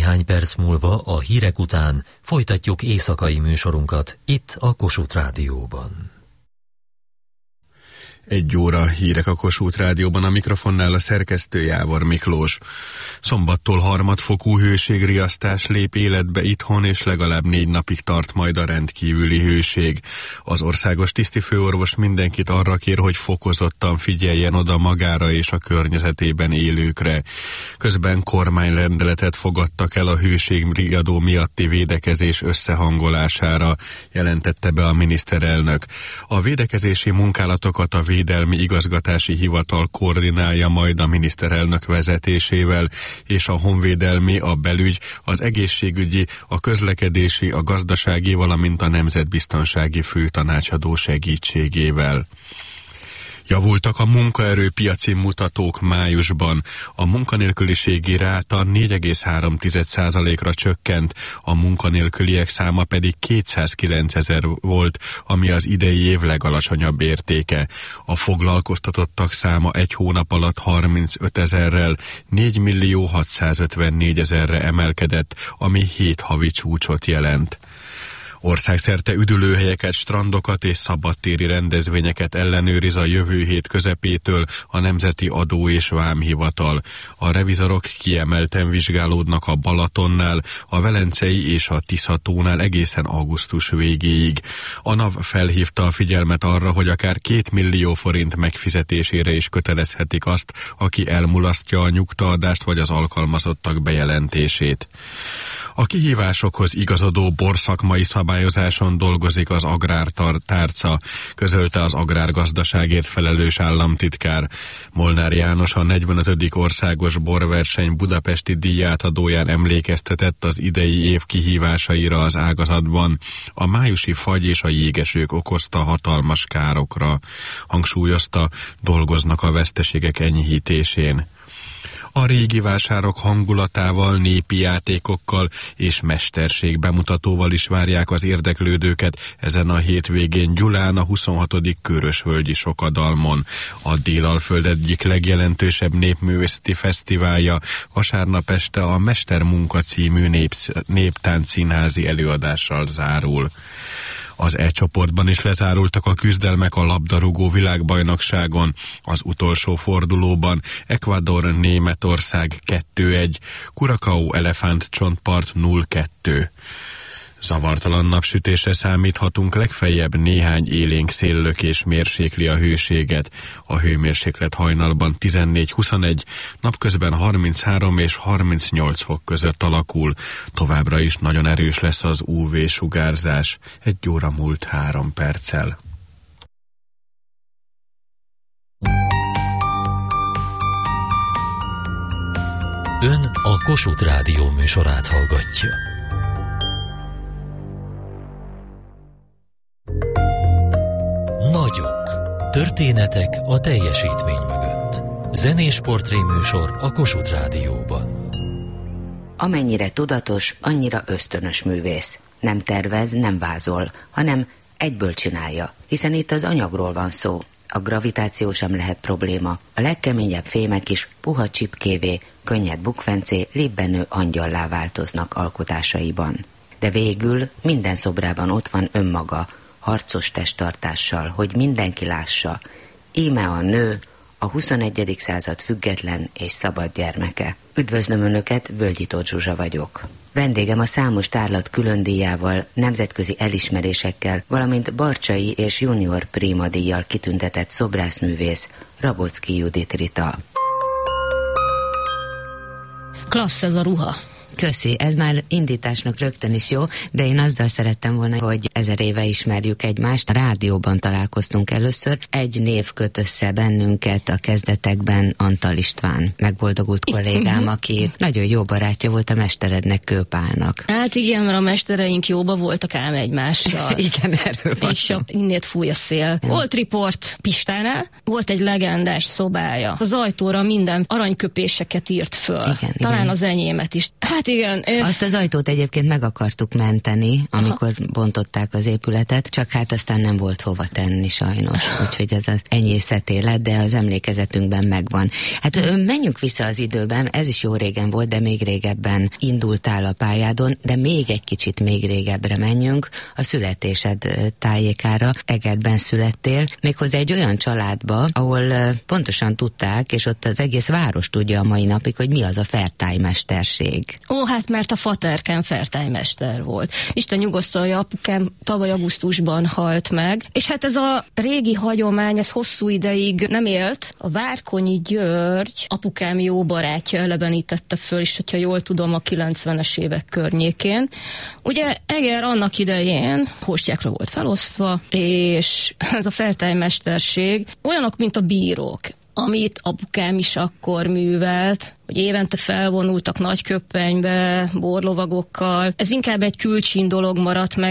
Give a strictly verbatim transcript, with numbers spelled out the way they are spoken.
Néhány perc múlva a hírek után folytatjuk éjszakai műsorunkat itt a Kossuth Rádióban. Egy óra hírek a Kossuth Rádióban, a mikrofonnál a szerkesztő Jávor Miklós. Szombattól harmadfokú hőségriasztás lép életbe itthon, és legalább négy napig tart majd a rendkívüli hőség. Az országos tisztifőorvos mindenkit arra kér, hogy fokozottan figyeljen oda magára és a környezetében élőkre. Közben kormányrendeletet fogadtak el a hőségriadó miatti védekezés összehangolására, jelentette be a miniszterelnök. A védekezési munkálatokat a Védelmi Igazgatási Hivatal koordinálja majd a miniszterelnök vezetésével, és a honvédelmi, a belügy, az egészségügyi, a közlekedési, a gazdasági, valamint a nemzetbiztonsági főtanácsadó segítségével. Javultak a munkaerőpiaci mutatók májusban. A munkanélküliségi ráta négy egész három százalékra csökkent, a munkanélküliek száma pedig kétszázkilencezer volt, ami az idei év legalacsonyabb értéke. A foglalkoztatottak száma egy hónap alatt harmincötezerrel négy millió hatszázötvennégyezer-re emelkedett, ami hét havi csúcsot jelent. Országszerte üdülőhelyeket, strandokat és szabadtéri rendezvényeket ellenőriz a jövő hét közepétől a Nemzeti Adó és Vámhivatal. A revizorok kiemelten vizsgálódnak a Balatonnál, a Velencei és a Tisza-tónál egészen augusztus végéig. A NAV felhívta a figyelmet arra, hogy akár két millió forint megfizetésére is kötelezhetik azt, aki elmulasztja a nyugtaadást vagy az alkalmazottak bejelentését. A kihívásokhoz igazodó borszakmai szabályozáson dolgozik az agrártárca, közölte az agrárgazdaságért felelős államtitkár. Molnár János, a negyvenötödik országos borverseny budapesti díjátadóján emlékeztetett az idei év kihívásaira az ágazatban. A májusi fagy és a jégesők okozta hatalmas károkra. Hangsúlyozta, dolgoznak a veszteségek enyhítésén. A régi vásárok hangulatával, népi játékokkal és mesterség bemutatóval is várják az érdeklődőket ezen a hétvégén Gyulán, a huszonhatodik Körösvölgyi Sokadalmon. A Délalföld egyik legjelentősebb népművészeti fesztiválja vasárnap este a Mestermunka című nép, néptáncszínházi előadással zárul. Az E csoportban is lezárultak a küzdelmek a labdarúgó világbajnokságon. Az utolsó fordulóban Ecuador Németország kettő egy, Curaçao Elefántcsontpart nulla kettő. Zavartalan napsütésre számíthatunk, legfeljebb néhány élénk széllökés mérsékli a hőséget. A hőmérséklet hajnalban tizennégy-huszonegy, napközben harminchárom és harmincnyolc fok között alakul. Továbbra is nagyon erős lesz az ú vé-sugárzás. Egy óra múlt három perccel. Ön a Kossuth Rádió műsorát hallgatja. Nagyok. Történetek a teljesítmény mögött. Zenés portréműsor a Kossuth Rádióban. Amennyire tudatos, annyira ösztönös művész. Nem tervez, nem vázol, hanem egyből csinálja, hiszen itt az anyagról van szó. A gravitáció sem lehet probléma. A legkeményebb fémek is puha csipkévé, könnyed bukfencé, libbenő angyallá változnak alkotásaiban. De végül minden szobrában ott van önmaga, harcos testtartással, hogy mindenki lássa. Íme a nő, a huszonegyedik század független és szabad gyermeke. Üdvözlöm Önöket, Völgyi Tóth Zsuzsa vagyok. Vendégem a számos tárlat különdíjával, nemzetközi elismerésekkel, valamint Barcsay és Junior Prima díjjal kitüntetett szobrászművész, Rabocki Judit Rita. Klassz ez a ruha. Köszi, ez már indításnak rögtön is jó, de én azzal szerettem volna, hogy ezer éve ismerjük egymást. A rádióban találkoztunk először. Egy név köt össze bennünket a kezdetekben, Antal István, megboldogult kollégám, aki nagyon jó barátja volt a mesterednek, Kőpálnak. Hát igen, mert a mestereink jóba voltak ám egymással. Igen, erről van. És innét fúj a szél. Ja. Volt riport Pistánál, volt egy legendás szobája. Az ajtóra minden aranyköpéseket írt föl. Igen, talán igen. Az enyémet is. Hát igen. Azt az ajtót egyébként meg akartuk menteni, amikor Aha. bontották az épületet, csak hát aztán nem volt hova tenni sajnos, úgyhogy ez az enyészet élet, de az emlékezetünkben megvan. Hát menjünk vissza az időben, ez is jó régen volt, de még régebben indultál a pályádon, de még egy kicsit még régebbre menjünk, a születésed tájékára. Egerben születtél, méghozzá egy olyan családba, ahol pontosan tudták, és ott az egész város tudja a mai napig, hogy mi az a fertájmesterség. Ó, hát mert a faterkem fertájmester volt. Isten nyugosztalja, apukám tavaly augusztusban halt meg, és hát ez a régi hagyomány, ez hosszú ideig nem élt. A Várkonyi György, apukám jó barátja elevenítette föl, és hogyha jól tudom, a kilencvenes évek környékén. Ugye Eger annak idején postjákra volt felosztva, és ez a fertájmesterség olyanok, mint a bírók, amit apukám is akkor művelt, hogy évente felvonultak nagy köppenybe, borlovagokkal. Ez inkább egy külcsín dolog maradt meg,